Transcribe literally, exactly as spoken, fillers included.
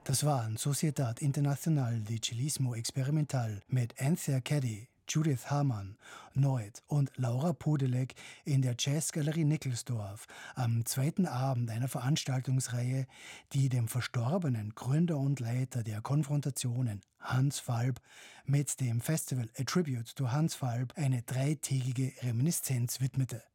Das waren Sociedad Internacional de Chilismo Experimental mit Anthea Caddy, Judith Hamann, Noid und Laura Podelek in der Jazzgalerie Nickelsdorf am zweiten Abend einer Veranstaltungsreihe, die dem verstorbenen Gründer und Leiter der Konfrontationen Hans Falb mit dem Festival A Tribute to Hans Falb eine dreitägige Reminiszenz widmete.